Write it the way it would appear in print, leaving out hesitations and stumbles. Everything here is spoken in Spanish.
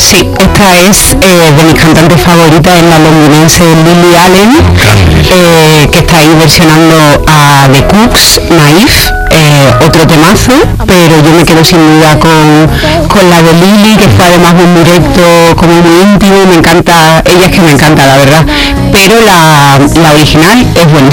Sí, esta es de mis cantantes favoritas, es la londinense Lily Allen, que está ahí versionando a The Cooks, Naif, otro temazo, pero yo me quedo sin duda con la de Lily, que fue además un directo como muy íntimo, me encanta, ella es que me encanta la verdad, pero la original es buenísima.